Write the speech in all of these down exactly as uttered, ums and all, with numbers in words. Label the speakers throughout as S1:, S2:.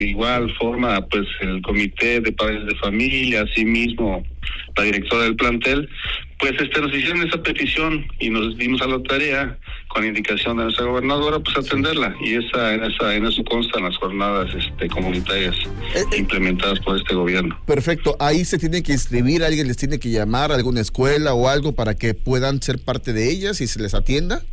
S1: igual forma, pues el comité de padres de familia, asimismo la directora del plantel, pues este nos hicieron esa petición y nos dimos a la tarea, con indicación de nuestra gobernadora, pues atenderla, y esa en esa en eso constan las jornadas este comunitarias eh, eh, implementadas por este gobierno.
S2: Perfecto, ahí se tiene que inscribir, alguien les tiene que llamar a alguna escuela o algo para que puedan ser parte de ellas y se les atienda.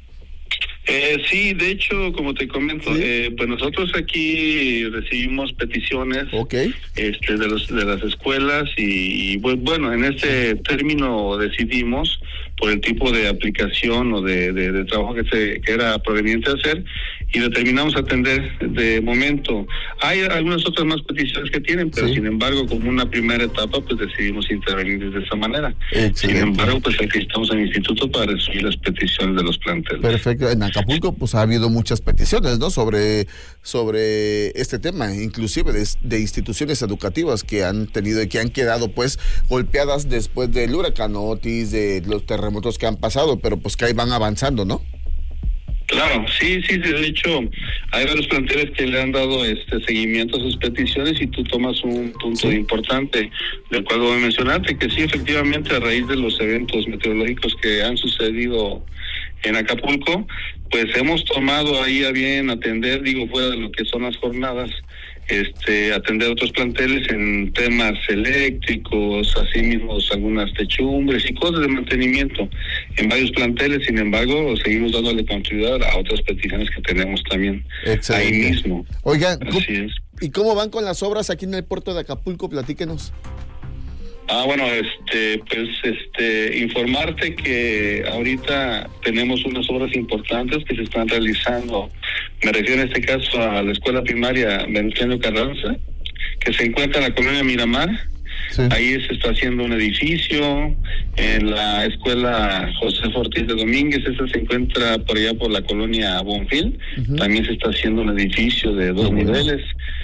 S1: Eh, sí, de hecho, como te comento, ¿sí? eh, pues nosotros aquí recibimos peticiones
S2: okay.
S1: este, de, los, de las escuelas y, y pues, bueno, en este término decidimos por el tipo de aplicación o de, de, de trabajo que, se, que era proveniente hacer y determinamos atender de momento. Hay algunas otras más peticiones que tienen, pero sí. sin embargo, como una primera etapa, pues decidimos intervenir de esa manera. Excelente. Sin embargo, pues aquí estamos en el instituto para recibir las peticiones de los planteles.
S2: Perfecto. En Acapulco, pues ha habido muchas peticiones, ¿no? Sobre, sobre este tema, inclusive de, de instituciones educativas que han tenido y que han quedado, pues, golpeadas después del huracán Otis, de los terremotos que han pasado, pero pues que ahí van avanzando, ¿no?
S1: Claro, sí, sí, de hecho, hay varios planteles que le han dado este seguimiento a sus peticiones y tú tomas un punto sí. importante, del cual voy a mencionarte, que sí, efectivamente, a raíz de los eventos meteorológicos que han sucedido en Acapulco, pues hemos tomado ahí a bien atender, digo, fuera de lo que son las jornadas, este atender otros planteles en temas eléctricos, así mismo algunas techumbres y cosas de mantenimiento en varios planteles. Sin embargo, seguimos dándole continuidad a otras peticiones que tenemos también. Excelente. Ahí mismo.
S2: Oigan, así es. ¿Y cómo van con las obras aquí en el puerto de Acapulco? Platíquenos.
S1: Ah, bueno, este, pues, este, informarte que ahorita tenemos unas obras importantes que se están realizando. Me refiero en este caso a la escuela primaria Venustiano Carranza, que se encuentra en la colonia Miramar. Sí. Ahí se está haciendo un edificio. En la escuela José Ortiz de Domínguez, esa se encuentra por allá por la colonia Bonfil. Uh-huh. También se está haciendo un edificio de dos uh-huh. niveles.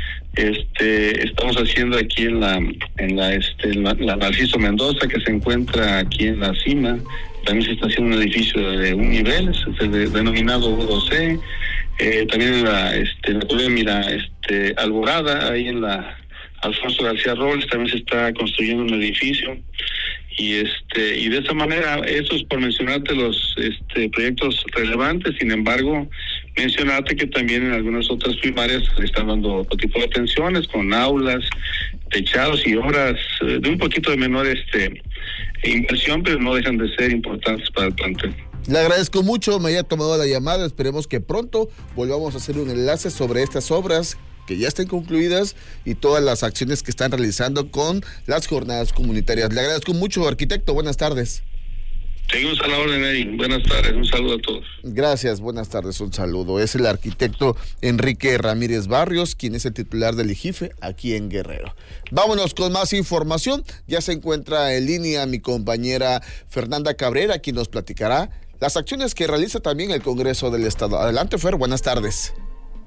S1: Este, estamos haciendo aquí en la, en la, este, la, la Narciso Mendoza, que se encuentra aquí en la cima. También se está haciendo un edificio de un nivel, es el de, denominado U dos C. Eh, también en la, este, la colonia Mira, este, Alborada, ahí en la Alfonso García Robles, también se está construyendo un edificio. Y este, y de esa manera, eso es por mencionarte los este proyectos relevantes. Sin embargo, mencionarte que también en algunas otras primarias le están dando otro tipo de atenciones con aulas, techados y obras de un poquito de menor este inversión, pero no dejan de ser importantes para el plantel.
S2: Le agradezco mucho, me haya tomado la llamada. Esperemos que pronto volvamos a hacer un enlace sobre estas obras que ya estén concluidas y todas las acciones que están realizando con las jornadas comunitarias. Le agradezco mucho, arquitecto. Buenas tardes.
S1: Seguimos a la orden, Eddie. Buenas tardes, un saludo a todos.
S2: Gracias, buenas tardes, un saludo. Es el arquitecto Enrique Ramírez Barrios, quien es el titular del IJIFE aquí en Guerrero. Vámonos con más información. Ya se encuentra en línea mi compañera Fernanda Cabrera, quien nos platicará las acciones que realiza también el Congreso del Estado. Adelante, Fer, buenas tardes.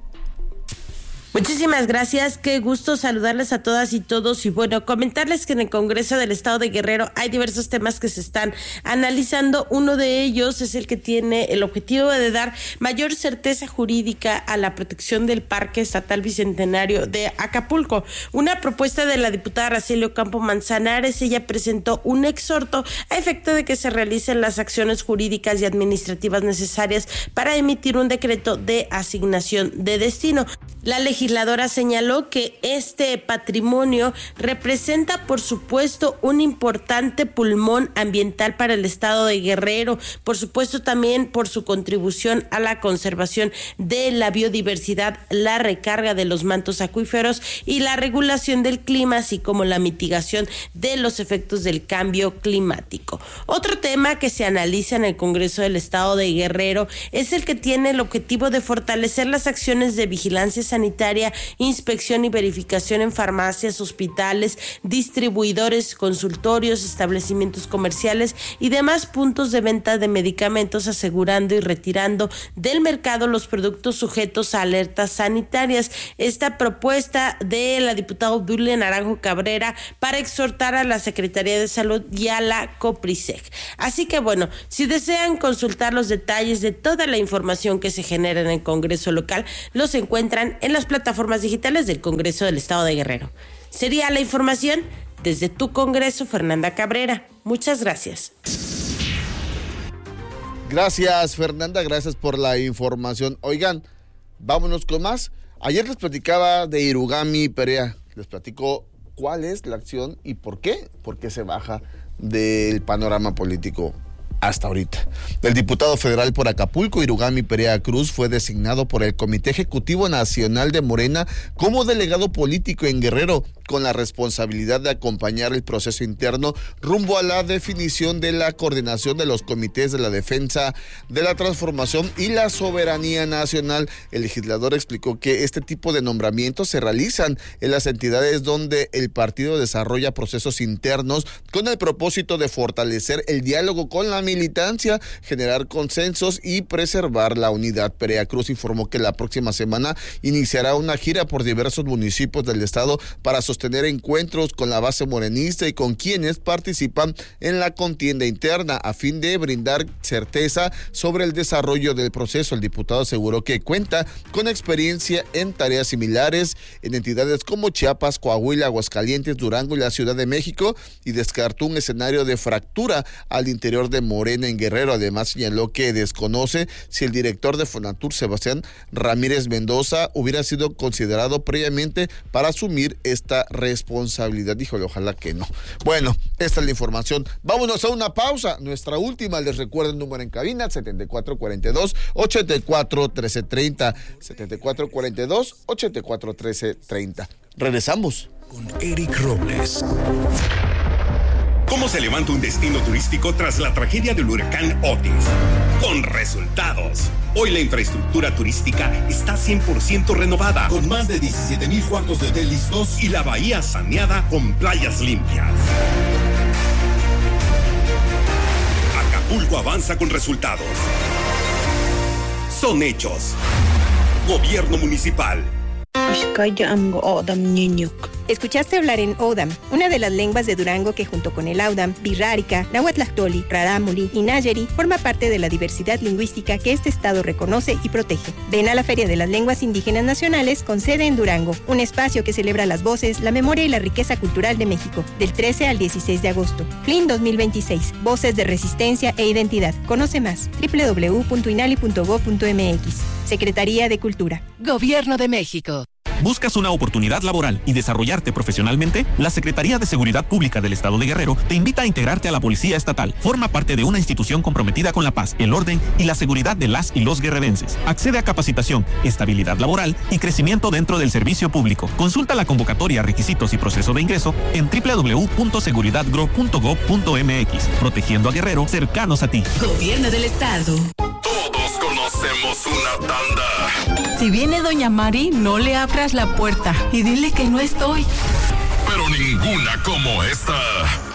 S3: Muchísimas gracias, qué gusto saludarles a todas y todos y bueno, comentarles que en el Congreso del Estado de Guerrero hay diversos temas que se están analizando. Uno de ellos es el que tiene el objetivo de dar mayor certeza jurídica a la protección del Parque Estatal Bicentenario de Acapulco. Una propuesta de la diputada Araceli Ocampo Manzanares. Ella presentó un exhorto a efecto de que se realicen las acciones jurídicas y administrativas necesarias para emitir un decreto de asignación de destino. La legisladora señaló que este patrimonio representa, por supuesto, un importante pulmón ambiental para el estado de Guerrero, por supuesto también por su contribución a la conservación de la biodiversidad, la recarga de los mantos acuíferos y la regulación del clima, así como la mitigación de los efectos del cambio climático. Otro tema que se analiza en el Congreso del Estado de Guerrero es el que tiene el objetivo de fortalecer las acciones de vigilancia sanitaria, inspección y verificación en farmacias, hospitales, distribuidores, consultorios, establecimientos comerciales y demás puntos de venta de medicamentos, asegurando y retirando del mercado los productos sujetos a alertas sanitarias. Esta propuesta de la diputada Obdulia Naranjo Cabrera para exhortar a la Secretaría de Salud y a la COPRISEC. Así que bueno, si desean consultar los detalles de toda la información que se genera en el Congreso local, los encuentran en las plataformas plataformas digitales del Congreso del Estado de Guerrero. Sería la información desde tu Congreso, Fernanda Cabrera. Muchas gracias.
S2: Gracias, Fernanda, gracias por la información. Oigan, vámonos con más. Ayer les platicaba de Irugami Perea. Les platico cuál es la acción y por qué, por qué se baja del panorama político hasta ahorita. El diputado federal por Acapulco, Irugami Perea Cruz, fue designado por el Comité Ejecutivo Nacional de Morena como delegado político en Guerrero, con la responsabilidad de acompañar el proceso interno rumbo a la definición de la coordinación de los comités de la defensa, de la transformación y la soberanía nacional. El legislador explicó que este tipo de nombramientos se realizan en las entidades donde el partido desarrolla procesos internos con el propósito de fortalecer el diálogo con la militancia, generar consensos y preservar la unidad. Perea Cruz informó que la próxima semana iniciará una gira por diversos municipios del estado para sostener tener encuentros con la base morenista y con quienes participan en la contienda interna a fin de brindar certeza sobre el desarrollo del proceso. El diputado aseguró que cuenta con experiencia en tareas similares en entidades como Chiapas, Coahuila, Aguascalientes, Durango y la Ciudad de México, y descartó un escenario de fractura al interior de Morena en Guerrero. Además señaló que desconoce si el director de Fonatur, Sebastián Ramírez Mendoza, hubiera sido considerado previamente para asumir esta responsabilidad. Híjole, ojalá que no. Bueno, esta es la información. Vámonos a una pausa. Nuestra última, les recuerdo el número en cabina, setenta y cuatro cuarenta y dos, ochenta y cuatro trece treinta. setenta y cuatro cuarenta y dos, ochenta y cuatro trece treinta. Regresamos.
S4: Con Eric Robles. ¿Cómo se levanta un destino turístico tras la tragedia del huracán Otis? Con resultados. Hoy la infraestructura turística está cien por ciento renovada, con más de diecisiete mil cuartos de hotel listos y la bahía saneada con playas limpias. Acapulco avanza con resultados. Son hechos. Gobierno municipal.
S5: Escuchaste hablar en Odam, una de las lenguas de Durango que junto con el Audam, Birrárica, Nahuatlactoli, Rarámuri y Nayeri forma parte de la diversidad lingüística que este estado reconoce y protege. Ven a la Feria de las Lenguas Indígenas Nacionales con sede en Durango, un espacio que celebra las voces, la memoria y la riqueza cultural de México, del trece al dieciséis de agosto. F L I N dos mil veintiséis, Voces de Resistencia e Identidad. Conoce más, doble u doble u doble u punto inali punto gob punto eme equis. Secretaría de Cultura.
S6: Gobierno de México.
S7: ¿Buscas una oportunidad laboral y desarrollarte profesionalmente? La Secretaría de Seguridad Pública del Estado de Guerrero te invita a integrarte a la Policía Estatal. Forma parte de una institución comprometida con la paz, el orden y la seguridad de las y los guerrerenses. Accede a capacitación, estabilidad laboral y crecimiento dentro del servicio público. Consulta la convocatoria, requisitos y proceso de ingreso en doble u doble u doble u punto seguridad gro punto gob punto eme equis. Protegiendo a Guerrero, cercanos a ti.
S6: Gobierno del Estado.
S4: Todos conocemos una tanda.
S6: Si viene Doña Mari, no le abras la puerta y dile que no estoy.
S4: Pero ninguna como esta.